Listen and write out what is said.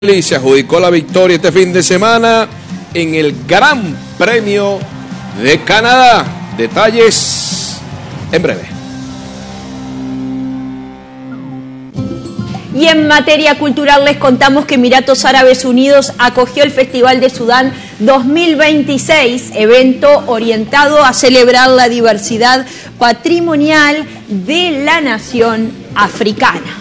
Y se adjudicó la victoria este fin de semana en el Gran Premio de Canadá. Detalles en breve. Y en materia cultural les contamos que Emiratos Árabes Unidos acogió el Festival de Sudán 2026, evento orientado a celebrar la diversidad patrimonial de la nación africana.